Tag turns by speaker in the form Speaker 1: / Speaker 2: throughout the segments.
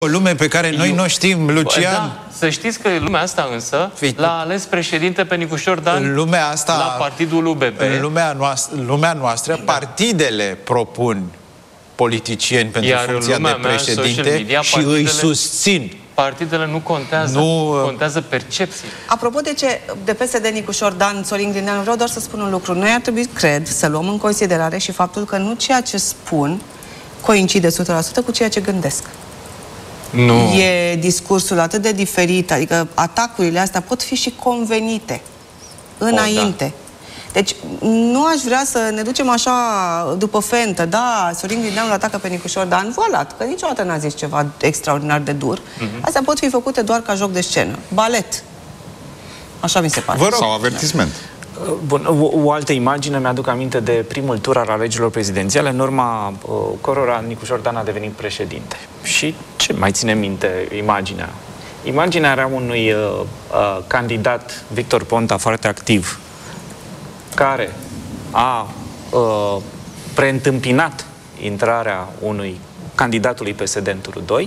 Speaker 1: O lume pe care noi nu știm, Lucian.
Speaker 2: Da, să știți că lumea asta însă l-a ales președinte pe Nicușor Dan
Speaker 1: lumea asta,
Speaker 2: la partidul UBB.
Speaker 1: În lumea noastră, partidele propun politicieni pentru funcția de președinte și îi susțin.
Speaker 2: Partidele nu contează, contează percepții.
Speaker 3: Apropo de PSD, Nicușor Dan, Sorin Grindeanu, vreau doar să spun un lucru. Noi ar trebui, cred, să luăm în considerare și faptul că nu ceea ce spun coincide 100% cu ceea ce gândesc.
Speaker 2: Nu.
Speaker 3: E discursul atât de diferit, adică atacurile astea pot fi și convenite înainte. Da. Deci nu aș vrea să ne ducem așa după fentă. Da, Sorin Grindeanu îl atacă pe Nicușor Dan, voalat, că niciodată n-a zis ceva extraordinar de dur. Astea pot fi făcute doar ca joc de scenă. Balet. Așa mi se pare.
Speaker 4: Sau avertisment.
Speaker 5: Bun, o altă imagine, mi-aduc aminte de primul tur al alegerilor prezidențiale, în urma cărora Nicușor Dan a devenit președinte. Și ce mai ține minte imaginea? Imaginea era unui candidat, Victor Ponta, foarte activ, care a preîntâmpinat intrarea unui candidatului PSD în turul 2,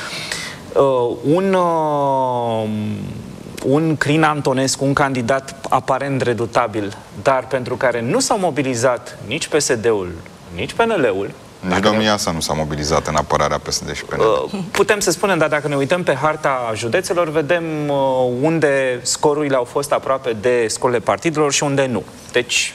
Speaker 5: un Crin Antonescu, un candidat aparent redutabil, dar pentru care nu s-au mobilizat nici PSD-ul, nici PNL-ul.
Speaker 4: Nici domnia sa nu s-a mobilizat în apărarea PSD și PNL.
Speaker 5: Putem să spunem, dar dacă ne uităm pe harta județelor, vedem unde scorurile au fost aproape de scorurile partidelor și unde nu. Deci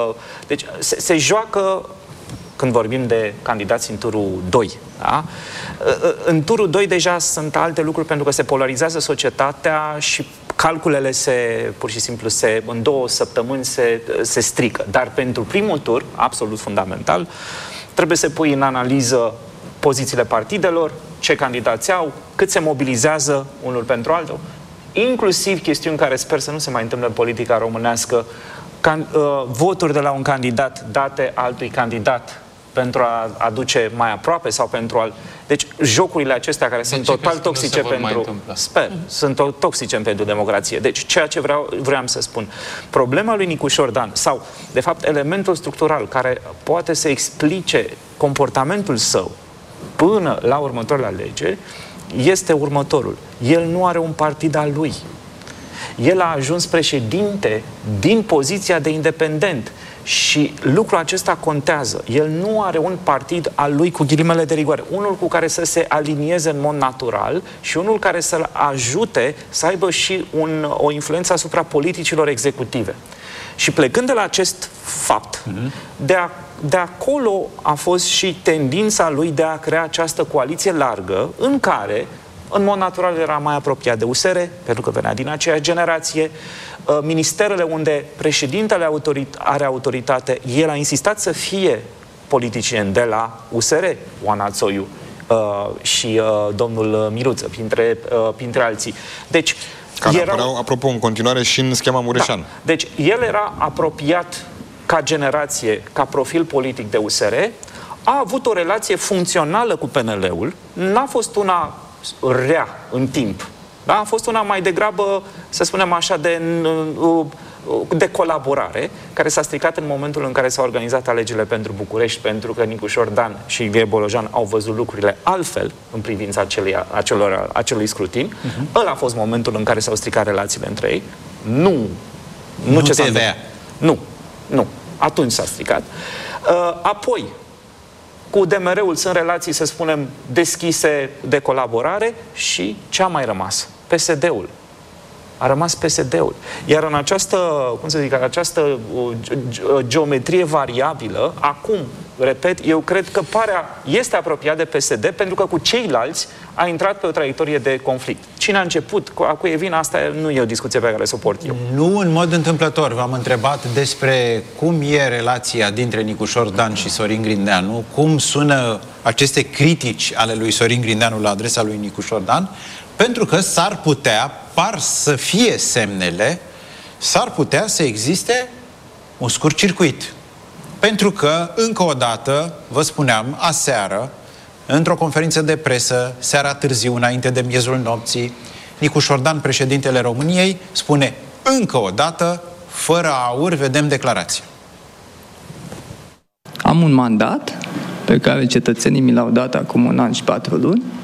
Speaker 5: se joacă, când vorbim de candidați în turul 2. Da? În turul 2 deja sunt alte lucruri, pentru că se polarizează societatea și calculele pur și simplu în 2 săptămâni se strică. Dar pentru primul tur, absolut fundamental, trebuie să pui în analiză pozițiile partidelor, ce candidați au, cât se mobilizează unul pentru altul, inclusiv chestiuni care sper să nu se mai întâmple în politica românească, voturi de la un candidat date altui candidat pentru a aduce mai aproape sau pentru a... Deci jocurile acestea care sunt total toxice pentru... Sper, sunt toxice pentru democrație. Deci ceea ce vreau să spun, problema lui Nicușor Dan, sau de fapt elementul structural care poate să explice comportamentul său până la următoarele alegeri, este următorul. El nu are un partid al lui. El a ajuns președinte din poziția de independent. Și lucrul acesta contează. El nu are un partid al lui, cu ghilimele de rigoare, unul cu care să se alinieze în mod natural și unul care să-l ajute să aibă și o influență asupra politicilor executive. Și plecând de la acest fapt, de acolo a fost și tendința lui de a crea această coaliție largă, în care, în mod natural, era mai apropiat de USR, pentru că venea din aceeași generație. Ministerele unde președintele are autoritate, el a insistat să fie politicieni de la USR, Oana Țoiu și domnul Miruță, printre alții. Deci,
Speaker 4: care apăreau, apropo, în continuare și în schema Mureșan.
Speaker 5: Da. Deci, el era apropiat ca generație, ca profil politic de USR, a avut o relație funcțională cu PNL-ul, n-a fost una rea în timp. Da? A fost una mai degrabă, să spunem așa, de colaborare, care s-a stricat în momentul în care s-au organizat alegerile pentru București, pentru că Nicușor Dan și Ilie Bolojan au văzut lucrurile altfel în privința acelui scrutin. Ăla a fost momentul în care s-au stricat relațiile între ei. Nu ce s-a întâmplat. Nu. Atunci s-a stricat. Apoi, cu DMR-ul sunt relații, să spunem, deschise de colaborare și ce a mai rămas? PSD-ul. A rămas PSD-ul. Iar în această, această geometrie variabilă, acum, repet, eu cred că este apropiat de PSD, pentru că cu ceilalți a intrat pe o traiectorie de conflict. Cine a început, a cui e vina, asta nu e o discuție pe care să o port eu.
Speaker 1: Nu în mod întâmplător. V-am întrebat despre cum e relația dintre Nicușor Dan și Sorin Grindeanu, cum sună aceste critici ale lui Sorin Grindeanu la adresa lui Nicușor Dan, pentru că s-ar putea, par să fie semnele, s-ar putea să existe un scurt circuit. Pentru că, încă o dată, vă spuneam, aseară, într-o conferință de presă, seara târziu, înainte de miezul nopții, Nicușor Dan, președintele României, spune încă o dată, fără aur, vedem declarația.
Speaker 6: Am un mandat pe care cetățenii mi l-au dat acum 1 an și 4 luni